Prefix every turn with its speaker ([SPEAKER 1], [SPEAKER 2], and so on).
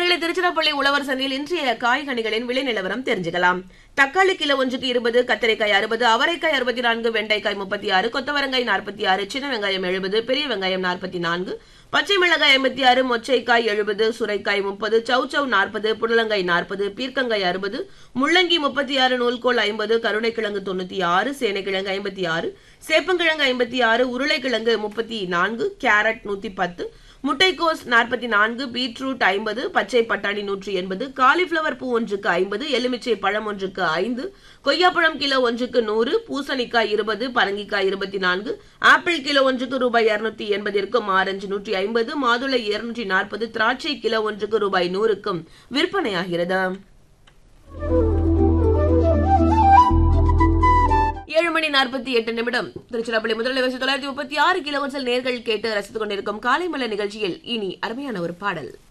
[SPEAKER 1] நேர்களை திருச்சிராப்பள்ளி உழவர் சந்தையில் இன்றைய காய்கனிகளின் விலை நிலவரம் தெரிஞ்சுக்கலாம். தக்காளி கிலோ ஒன்றுக்கு 20, கத்தரிக்காய் 60, அவரைக்காய் 64, வெண்டைக்காய் 36, கொத்தவரங்காய் 46, சின்ன வெங்காயம் 70, பெரிய வெங்காயம் 44, பச்சை மிளகாய் 56, மொச்சைக்காய் 70, சுரைக்காய் 30, சௌச்சௌ 40, புடலங்காய் 40, பீர்க்கங்காய் 60, முள்ளங்கி 36, நூல்கோல் 50, கருணைக்கிழங்கு 96, சேனைக்கிழங்கு 56, சேப்பங்கிழங்கு 56, உருளைக்கிழங்கு 34, கேரட் 110, முட்டைக்கோஸ் 44, பீட்ரூட் 50, பச்சை பட்டாணி 180, காலிஃபிளவர் பூ ஒன்றுக்கு 50, எலுமிச்சை பழம் ஒன்றுக்கு 5, கொய்யாப்பழம் கிலோ ஒன்றுக்கு 100, பூசணிக்காய் 20, பரங்கிக்காய் 24, ஆப்பிள் கிலோ ஒன்றுக்கு ரூபாய் 280, ஆரஞ்சு 150, மாதுளை 240, திராட்சை கிலோ ஒன்றுக்கு ரூபாய் 100 விற்பனையாகிறது. 7:48 திருச்சிராப்பள்ளி முதல் 936 கிலோவாட்ஸில் நேர்கள் கேட்டு ரசித்துக் கொண்டிருக்கும் காலை மலர் நிகழ்ச்சியில் இனி அருமையான ஒரு பாடல்.